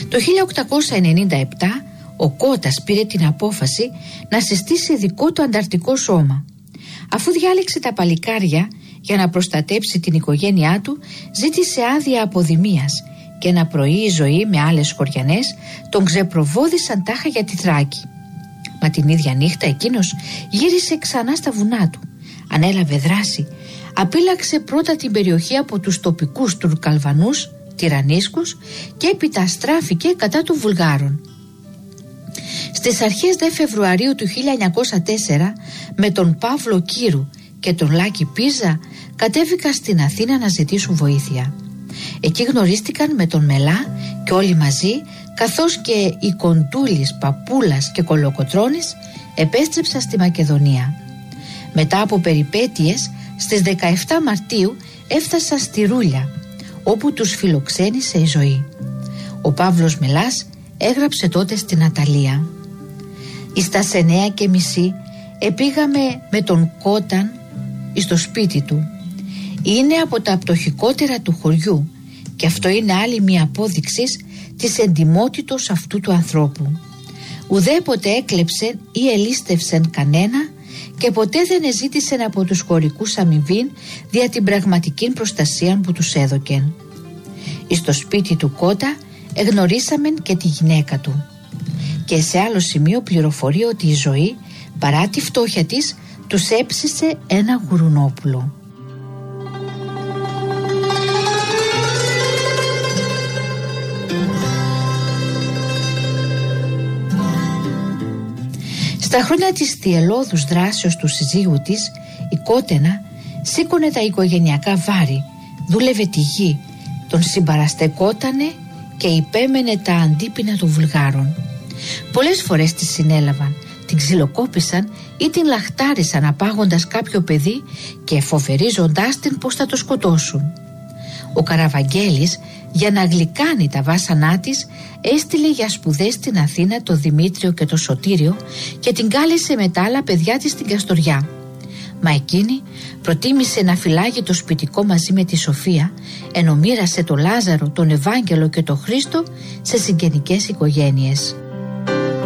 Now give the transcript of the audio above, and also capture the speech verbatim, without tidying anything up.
Το χίλια οκτακόσια ενενήντα επτά ο Κώτας πήρε την απόφαση να συστήσει δικό του ανταρτικό σώμα. Αφού διάλεξε τα παλικάρια για να προστατέψει την οικογένειά του, ζήτησε άδεια αποδημίας και ένα πρωί η Ζωή με άλλες χωριανές τον ξεπροβόδισαν τάχα για τη Θράκη. Μα την ίδια νύχτα εκείνος γύρισε ξανά στα βουνά του, ανέλαβε δράση, απείλαξε πρώτα την περιοχή από τους τοπικούς Τουρκαλβανούς, τυραννίσκους, και έπειτα στράφηκε κατά των Βουλγάρων. Στις αρχές δε Φεβρουαρίου του χίλια εννιακόσια τέσσερα με τον Παύλο Κύρου και τον Λάκη Πίζα κατέβηκαν στην Αθήνα να ζητήσουν βοήθεια. Εκεί γνωρίστηκαν με τον Μελά και όλοι μαζί, καθώς και οι Κοντούλης, Παπούλας και Κολοκοτρώνης επέστρεψαν στη Μακεδονία. Μετά από περιπέτειες, στις δεκαεφτά Μαρτίου έφτασαν στη Ρούλια, όπου τους φιλοξένησε η Ζωή. Ο Παύλος Μελάς έγραψε τότε στην Αταλία: «Εις τας εννέα και μισή επήγαμε με τον Κόταν εις το σπίτι του. Είναι από τα πτωχικότερα του χωριού και αυτό είναι άλλη μια απόδειξη της εντιμότητος αυτού του ανθρώπου. Ουδέποτε έκλεψεν ή ελίστευσεν κανένα και ποτέ δεν εζήτησεν από τους χωρικούς αμοιβήν δια την πραγματική προστασία που τους έδωκεν. Εις το σπίτι του Κότα εγνωρίσαμεν και τη γυναίκα του». Και σε άλλο σημείο πληροφορεί ότι η Ζωή, παρά τη φτώχεια της, τους έψησε ένα γουρουνόπουλο. Στα χρόνια της θυελώδους δράσεως του συζύγου της, η Κότενα σήκωνε τα οικογενειακά βάρη, δούλευε τη γη, τον συμπαραστεκότανε και υπέμενε τα αντίπεινα των Βουλγάρων. Πολλές φορές τη συνέλαβαν, την ξυλοκόπησαν ή την λαχτάρισαν απάγοντας κάποιο παιδί και φοβερίζοντάς την πως θα το σκοτώσουν. Ο Καραβαγγέλης, για να γλυκάνει τα βάσανά της, έστειλε για σπουδές στην Αθήνα το Δημήτριο και το Σωτήριο και την κάλεσε με τα άλλα παιδιά της στην Καστοριά. Μα εκείνη προτίμησε να φυλάγει το σπιτικό μαζί με τη Σοφία, ενώ μοίρασε το Λάζαρο, τον Ευάγγελο και τον Χρήστο σε συγγενικές οικογένειες.